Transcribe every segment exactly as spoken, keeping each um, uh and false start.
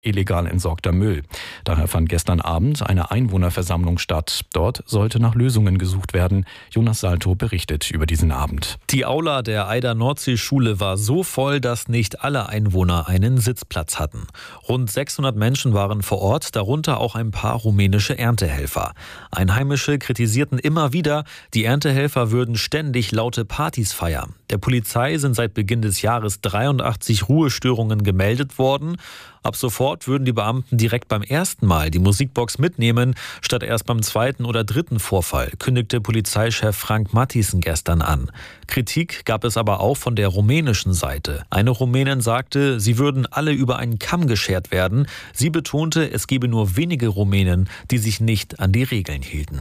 illegal entsorgter Müll. Daher fand gestern Abend eine Einwohnerversammlung statt. Dort sollte nach Lösungen gesucht werden. Jonas Salto berichtet über diesen Abend. Die Aula der Eider-Nordsee-Schule war so voll, dass nicht alle Einwohner einen Sitzplatz hatten. Rund sechshundert Menschen waren vor Ort, darunter auch ein paar rumänische Erntehelfer. Einheimische kritisierten immer wieder, die Erntehelfer würden ständig laute Partys feiern. Der Polizei sind seit Beginn des Jahres dreiundachtzig Ruhestörungen gemeldet worden. Ab sofort würden die Beamten direkt beim ersten Mal die Musikbox mitnehmen, statt erst beim zweiten oder dritten Vorfall, kündigte Polizeichef Frank Matthiessen gestern an. Kritik gab es aber auch von der rumänischen Seite. Eine Rumänin sagte, sie würden alle über einen Kamm geschert werden. Sie betonte, es gebe nur wenige Rumänen, die sich nicht an die Regeln hielten.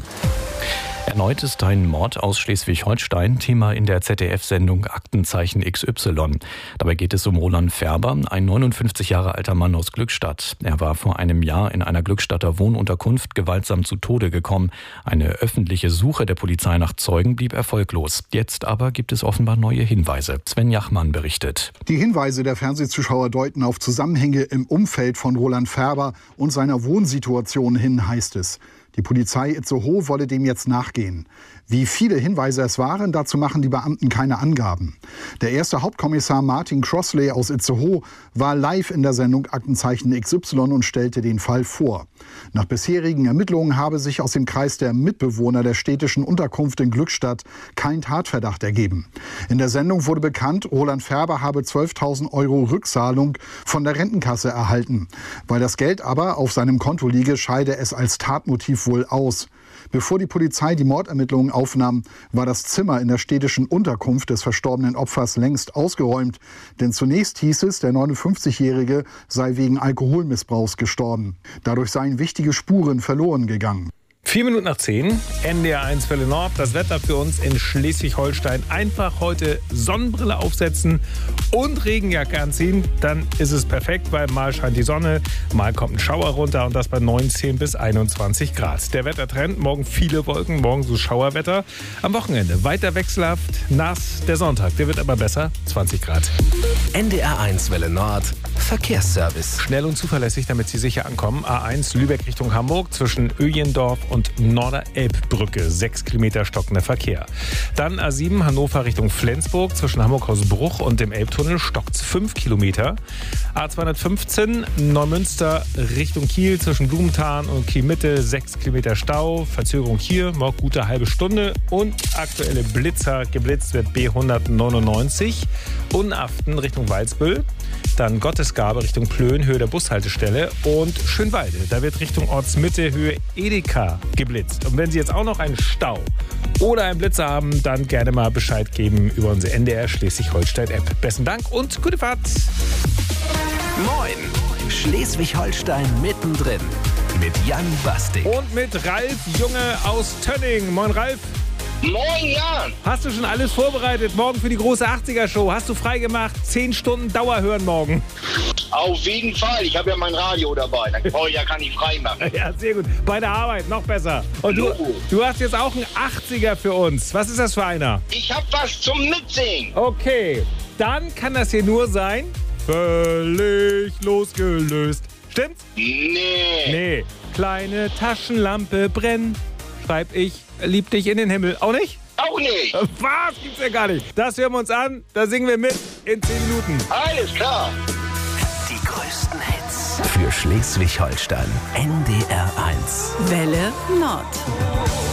Erneut ist ein Mord aus Schleswig-Holstein Thema in der Z D F-Sendung Aktenzeichen X Y. Dabei geht es um Roland Färber, ein neunundfünfzig Jahre alter Mann aus Glückstadt. Er war vor einem Jahr in einer Glückstadter Wohnunterkunft gewaltsam zu Tode gekommen. Eine öffentliche Suche der Polizei nach Zeugen blieb erfolglos. Jetzt aber gibt es offenbar neue Hinweise. Sven Jachmann berichtet. Die Hinweise der Fernsehzuschauer deuten auf Zusammenhänge im Umfeld von Roland Färber und seiner Wohnsituation hin, heißt es. Die Polizei Itzehoe wolle dem jetzt nachgehen. Wie viele Hinweise es waren, dazu machen die Beamten keine Angaben. Der erste Hauptkommissar Martin Crossley aus Itzehoe war live in der Sendung Aktenzeichen X Y und stellte den Fall vor. Nach bisherigen Ermittlungen habe sich aus dem Kreis der Mitbewohner der städtischen Unterkunft in Glückstadt kein Tatverdacht ergeben. In der Sendung wurde bekannt, Roland Färber habe zwölftausend Euro Rückzahlung von der Rentenkasse erhalten. Weil das Geld aber auf seinem Konto liege, scheide es als Tatmotiv wohl aus. Bevor die Polizei die Mordermittlungen aufnahm, war das Zimmer in der städtischen Unterkunft des verstorbenen Opfers längst ausgeräumt. Denn zunächst hieß es, der neunundfünfzigjährige sei wegen Alkoholmissbrauchs gestorben. Dadurch seien wichtige Spuren verloren gegangen. Vier Minuten nach zehn, N D R eins Welle Nord. Das Wetter für uns in Schleswig-Holstein. Einfach heute Sonnenbrille aufsetzen und Regenjacke anziehen. Dann ist es perfekt, weil mal scheint die Sonne, mal kommt ein Schauer runter und das bei neunzehn bis einundzwanzig Grad. Der Wettertrend, morgen viele Wolken, morgen so Schauerwetter. Am Wochenende weiter wechselhaft, nass. Der Sonntag, der wird aber besser, zwanzig Grad. N D R eins Welle Nord, Verkehrsservice. Schnell und zuverlässig, damit Sie sicher ankommen. A eins Lübeck Richtung Hamburg zwischen Öjendorf und Norderelbbrücke. Sechs Kilometer stockender Verkehr. Dann A sieben Hannover Richtung Flensburg zwischen Hamburg-Hausbruch und dem Elbtunnel stockt's fünf Kilometer. A zweihundertfünfzehn Neumünster Richtung Kiel zwischen Blumenthal und Kiel-Mitte. Sechs Kilometer Stau. Verzögerung hier, noch gute halbe Stunde. Und aktuelle Blitzer. Geblitzt wird B hundertneunundneunzig. Unaften Richtung Walsbüll. Dann Gottesgabe Richtung Plön, Höhe der Bushaltestelle. Und Schönwalde, da wird Richtung Ortsmitte, Höhe Edeka geblitzt. Und wenn Sie jetzt auch noch einen Stau oder einen Blitzer haben, dann gerne mal Bescheid geben über unsere N D R Schleswig-Holstein-App. Besten Dank und gute Fahrt. Moin, Schleswig-Holstein mittendrin mit Jan Bastik. Und mit Ralf Junge aus Tönning. Moin Ralf. Moin Jan! Hast du schon alles vorbereitet? Morgen für die große achtziger-Show. Hast du freigemacht? Zehn Stunden Dauer hören morgen. Auf jeden Fall. Ich habe ja mein Radio dabei. Dann brauche ich ja gar nicht frei machen. Ja, sehr gut. Bei der Arbeit noch besser. Und du, du hast jetzt auch einen achtziger für uns. Was ist das für einer? Ich habe was zum Mitsingen. Okay, dann kann das hier nur sein. Völlig losgelöst. Stimmt's? Nee. Nee. Kleine Taschenlampe brennt. Schreib ich, lieb dich in den Himmel. Auch nicht? Auch nicht. Was? Gibt's ja gar nicht. Das hören wir uns an. Da singen wir mit in zehn Minuten. Alles klar. Die größten Hits für Schleswig-Holstein. N D R eins. Welle Nord.